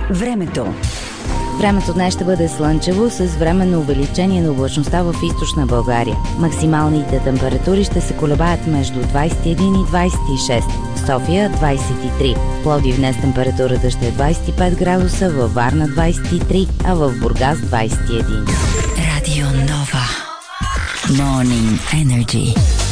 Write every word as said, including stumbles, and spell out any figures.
Времето. Времето днес ще бъде слънчево с временно увеличение на облачността в източна България. Максималните температури ще се колебаят между двадесет и един и двадесет и шест. В София двадесет и три. В Пловдив днес температурата ще е двадесет и пет градуса, във Варна двадесет и три, а в Бургас двадесет и един. Радио Нова. Morning Energy.